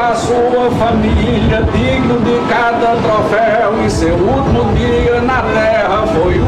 a sua família, digno de cada troféu, e seu último dia na terra foi